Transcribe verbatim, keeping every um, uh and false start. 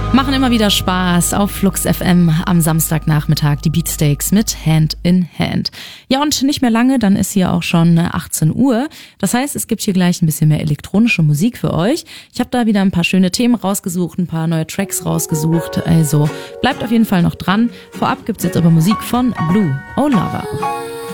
Machen immer wieder Spaß auf Flux F M am Samstagnachmittag, die Beatsteaks mit Hand in Hand. Ja, und nicht mehr lange, dann ist hier auch schon achtzehn Uhr. Das heißt, es gibt hier gleich ein bisschen mehr elektronische Musik für euch. Ich habe da wieder ein paar schöne Themen rausgesucht, ein paar neue Tracks rausgesucht. Also bleibt auf jeden Fall noch dran. Vorab gibt's jetzt aber Musik von Blue Oh Lover.